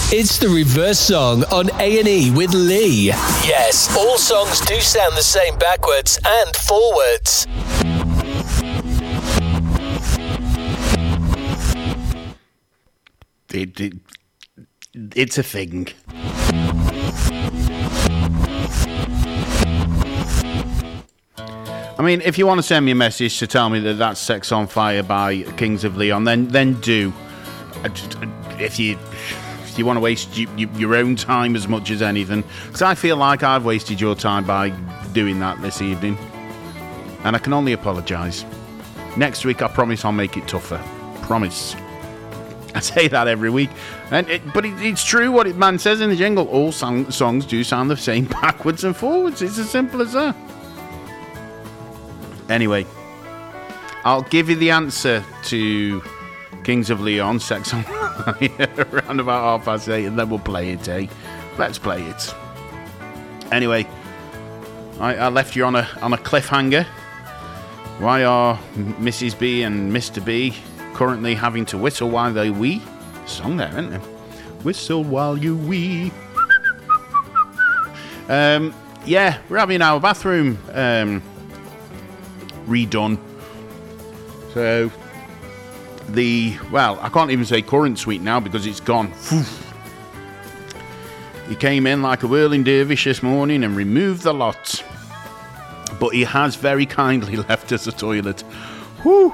It's the reverse song on A&E with Lee. Yes, all songs do sound the same backwards and forwards. It's a thing. I mean, if you want to send me a message to tell me that that's Sex on Fire by Kings of Leon, then do. If you want to waste your own time as much as anything, because I feel like I've wasted your time by doing that this evening, and I can only apologise. Next week, I promise I'll make it tougher. Promise. I say that every week, but it's true what man says in the jingle. All songs do sound the same backwards and forwards. It's as simple as that. Anyway, I'll give you the answer to Kings of Leon, Sex on Fire, around about 8:30, and then we'll play it, eh? Let's play it. Anyway, I left you on a cliffhanger. Why are Mrs. B and Mr. B currently having to whistle while they wee? Song there, isn't it? Whistle while you wee. Yeah, we're having our bathroom redone. So I can't even say current suite now because it's gone. He came in like a whirling dervish this morning and removed the lot, but he has very kindly left us a toilet. Whew.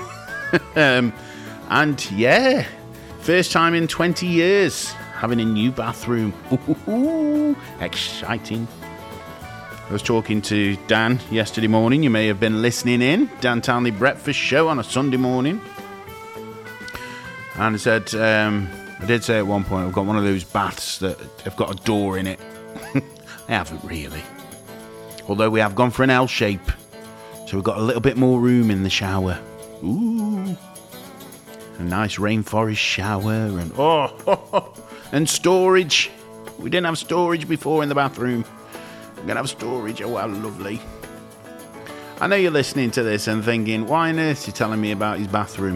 And yeah, first time in 20 years having a new bathroom. Ooh, exciting. I was talking to Dan yesterday morning. You may have been listening in. Dan Townley Breakfast Show on a Sunday morning. And I said, I did say at one point, I've got one of those baths that have got a door in it. I haven't really. Although we have gone for an L shape. So we've got a little bit more room in the shower. Ooh. A nice rainforest shower. And and storage. We didn't have storage before in the bathroom. We're going to have storage. Oh, how lovely. I know you're listening to this and thinking, why on earth are you telling me about his bathroom?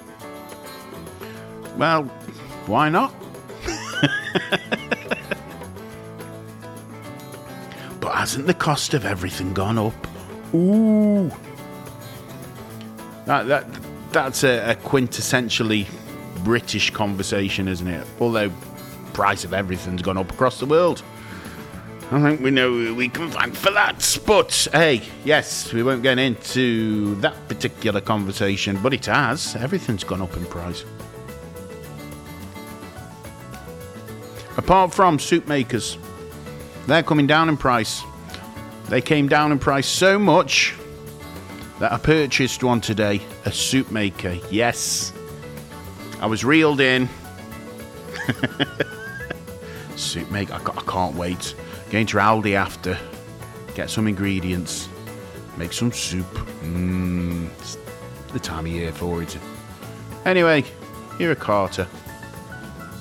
Well, why not? But hasn't the cost of everything gone up? Ooh. That's a quintessentially British conversation, isn't it? Although price of everything's gone up across the world. I think we know who we can thank for that. But, hey, yes, we won't get into that particular conversation, but it has. Everything's gone up in price. Apart from soup makers. They're coming down in price. They came down in price so much that I purchased one today. A soup maker. Yes. I was reeled in. Soup maker. I can't wait. Going to Aldi after, get some ingredients, make some soup. It's the time of year for it. Anyway, here are Carter.